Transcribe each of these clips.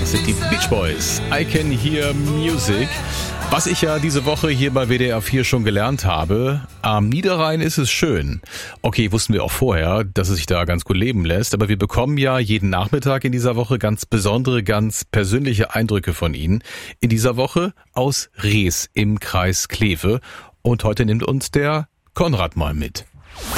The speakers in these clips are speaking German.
Das sind die Beach Boys. I Can Hear Music. Was ich ja diese Woche hier bei WDR 4 schon gelernt habe, am Niederrhein ist es schön. Okay, wussten wir auch vorher, dass es sich da ganz gut leben lässt, aber wir bekommen ja jeden Nachmittag in dieser Woche ganz besondere, ganz persönliche Eindrücke von Ihnen. In dieser Woche aus Rees im Kreis Kleve. Und heute nimmt uns der Konrad mal mit.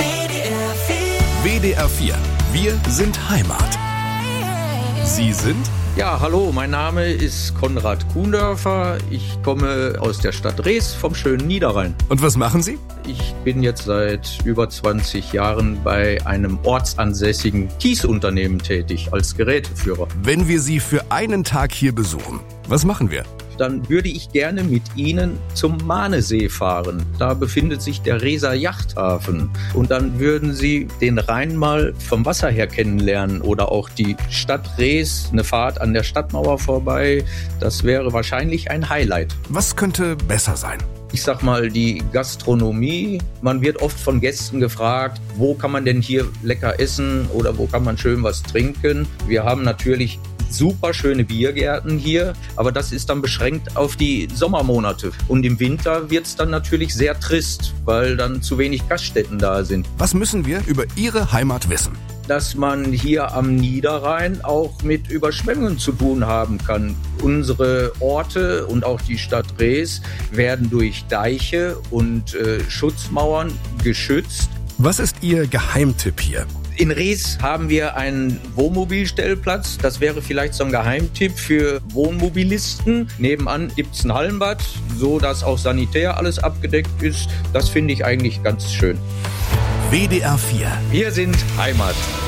WDR 4. Wir sind Heimat. Sie sind? Ja, hallo, mein Name ist Konrad Kuhndörfer. Ich komme aus der Stadt Rees vom schönen Niederrhein. Und was machen Sie? Ich bin jetzt seit über 20 Jahren bei einem ortsansässigen Kiesunternehmen tätig als Geräteführer. Wenn wir Sie für einen Tag hier besuchen, was machen wir? Dann würde ich gerne mit Ihnen zum Mahnesee fahren. Da befindet sich der Reeser Yachthafen. Und dann würden Sie den Rhein mal vom Wasser her kennenlernen oder auch die Stadt Rees, eine Fahrt an der Stadtmauer vorbei. Das wäre wahrscheinlich ein Highlight. Was könnte besser sein? Ich sag mal, die Gastronomie. Man wird oft von Gästen gefragt, wo kann man denn hier lecker essen oder wo kann man schön was trinken. Wir haben natürlich super schöne Biergärten hier, aber das ist dann beschränkt auf die Sommermonate. Und im Winter wird es dann natürlich sehr trist, weil dann zu wenig Gaststätten da sind. Was müssen wir über Ihre Heimat wissen? Dass man hier am Niederrhein auch mit Überschwemmungen zu tun haben kann. Unsere Orte und auch die Stadt Rees werden durch Deiche und Schutzmauern geschützt. Was ist Ihr Geheimtipp hier? In Rees haben wir einen Wohnmobilstellplatz. Das wäre vielleicht so ein Geheimtipp für Wohnmobilisten. Nebenan gibt es ein Hallenbad, so dass auch sanitär alles abgedeckt ist. Das finde ich eigentlich ganz schön. WDR 4. Wir sind Heimat.